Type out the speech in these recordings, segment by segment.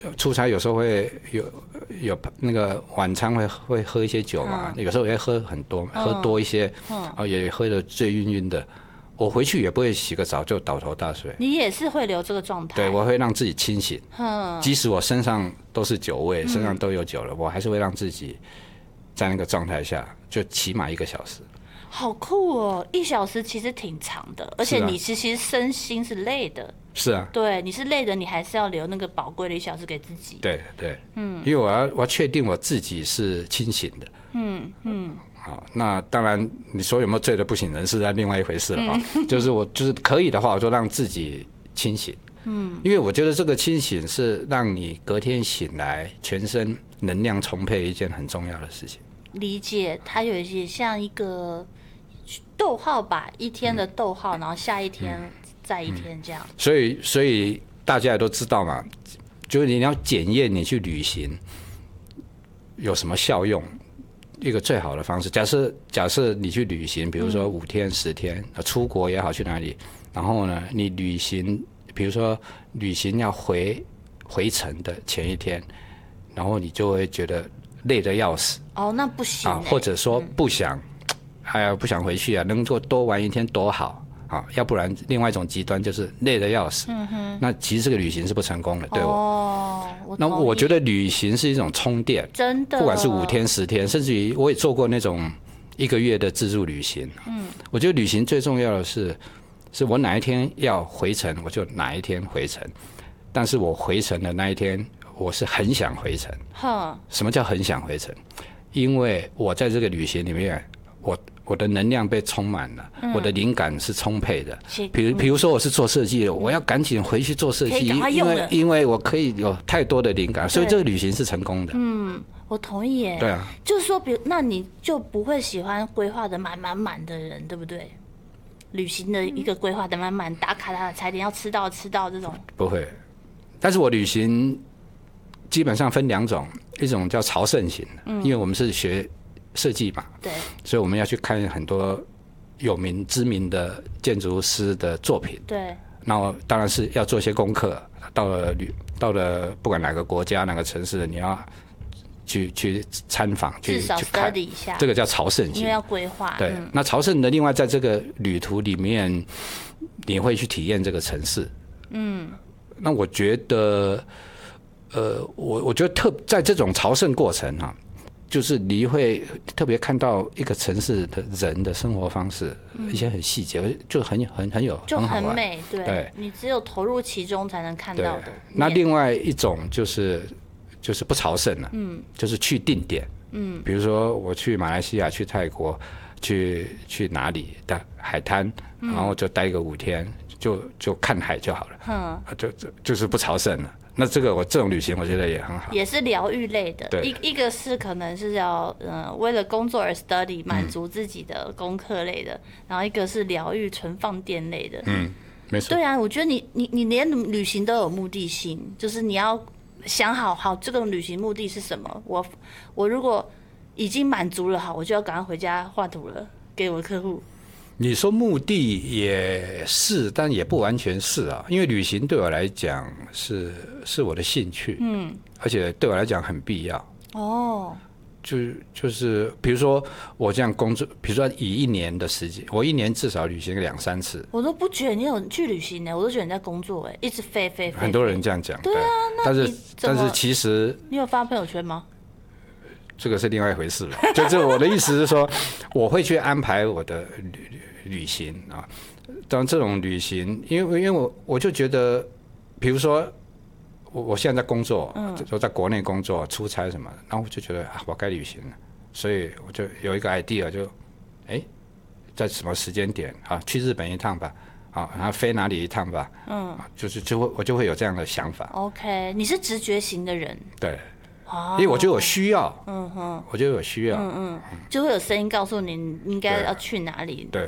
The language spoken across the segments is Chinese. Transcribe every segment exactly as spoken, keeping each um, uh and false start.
出差有时候会有有那个晚餐会会喝一些酒嘛，嗯、有时候也喝很多，喝多一些，嗯，嗯也喝得醉晕晕的。我回去也不会洗个澡就倒头大睡。 你也是会留这个状态？ 对，我会让自己清醒。嗯，即使我身上都是酒味，身上都有酒了，嗯、我还是会让自己在那个状态下，就起码一个小时。 好酷哦！一小时其实挺长的，而且你其实身心是累的。 是啊， 对，你是累的，你还是要留那个宝贵的一小时给自己。 对对，嗯，因为我要我要确定我自己是清醒的。嗯嗯。好，那当然，你说有没有醉得不省人事，那另外一回事了啊。嗯、就是我就是可以的话，我就让自己清醒。嗯，因为我觉得这个清醒是让你隔天醒来全身能量充沛一件很重要的事情。 理解，它有一些像一个逗号吧，一天的逗号，然后下一天、嗯、再一天这样。 所以，所以大家也都知道嘛，就是你要检验你去旅行有什么效用。一个最好的方式，假设假设你去旅行，比如说五天、十天，出国也好，去哪里，然后呢，你旅行，比如说旅行要回回程的前一天，然后你就会觉得累得要死。 哦，那不行、欸啊。 或者说不想，嗯、哎呀，不想回去啊，能够多玩一天多好。啊，要不然另外一种极端就是累得要死，嗯哼，那其实这个旅行是不成功的，对我。哦，我那我觉得旅行是一种充电， 真的， 不管是五天、十天，甚至于我也做过那种一个月的自助旅行。嗯，我觉得旅行最重要的是，是我哪一天要回程，我就哪一天回程。但是我回程的那一天，我是很想回程。哼，什么叫很想回程？因为我在这个旅行里面，我。我的能量被充满了，嗯、我的灵感是充沛的。比如，比如说我是做设计的，嗯、我要赶紧回去做设计，因为因为我可以有太多的灵感，所以这个旅行是成功的。 嗯，我同意耶。 对啊， 就是说，比如那你就不会喜欢规划的满满满的人，对不对？旅行的一个规划的满满，打卡打踩点要吃到吃到这种。 不会，但是我旅行基本上分两种，一种叫朝圣型，嗯、因为我们是学。设计嘛， 对， 所以我们要去看很多有名知名的建筑师的作品， 对， 然后当然是要做一些功课。到了旅，到了不管哪个国家、哪个城市，你要去去参访，去至少 study 一下， 这个叫朝圣型， 因为要规划。 对，嗯、那朝圣的另外在这个旅途里面，你会去体验这个城市。嗯，那我觉得，呃，我我觉得特在这种朝圣过程啊。就是你会特别看到一个城市的人的生活方式，嗯、一些很细节，就很很很有就很很美，对，对你只有投入其中才能看到的。 那另外一种就是就是不朝圣了，嗯，就是去定点，嗯，比如说我去马来西亚、去泰国、去去哪里的海滩，然后就待个五天，就就看海就好了，嗯，就就就是不朝圣了。那这个我这种旅行我觉得也很好， 也是疗愈类的。一一个是可能是要呃为了工作而 study 满足自己的功课类的，嗯、然后一个是疗愈纯放电类的。 嗯，没错。 对啊，我觉得你你你连旅行都有目的性，就是你要想好好这个旅行目的是什么。我我如果已经满足了，好，我就要赶快回家画图了，给我的客户。 你说目的也是，但也不完全是啊，因为旅行对我来讲是是我的兴趣，嗯，而且对我来讲很必要。哦，就就是比如说我这样工作，比如说以一年的时间，我一年至少旅行两三次。 我都不觉得你有去旅行呢，我都觉得你在工作哎，一直飞飞飞。 很多人这样讲， 对啊，那但是但是其实你有发朋友圈吗？ 这个是另外一回事了。就是我的意思是说，我会去安排我的旅旅行啊。当然，这种旅行，因为因为我我就觉得，比如说我我现在在工作，嗯，我在国内工作、出差什么，然后我就觉得啊，我该旅行了，所以我就有一个 idea， 就哎，在什么时间点啊，去日本一趟吧。啊，然后飞哪里一趟吧？嗯，就是就会我就会有这样的想法。 OK， 你是直觉型的人。 对。因为我觉得我需要，嗯哼，我觉得我需要，嗯嗯，就会有声音告诉你应该要去哪里。 对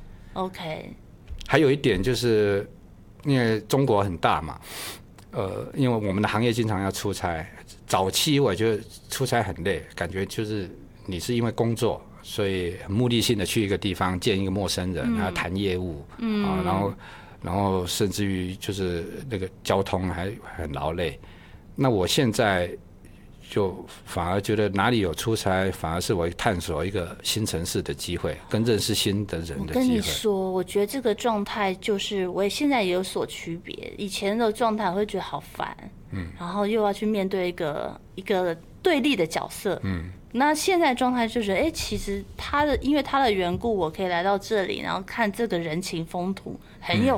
，OK。 还有一点就是，因为中国很大嘛，呃，因为我们的行业经常要出差。早期我觉得出差很累，感觉就是你是因为工作，所以很目的性的去一个地方见一个陌生人，嗯、然后谈业务，嗯，啊，然后然后甚至于就是那个交通还很劳累。 那我现在就反而觉得哪里有出差，反而是我探索一个新城市的机会，跟认识新的人的机会。 我跟你说，我觉得这个状态就是我现在也有所区别。以前的状态我会觉得好烦，嗯，然后又要去面对一个一个对立的角色，嗯。那现在状态就觉得，哎、欸，其实他的因为他的缘故，我可以来到这里，然后看这个人情风土，很有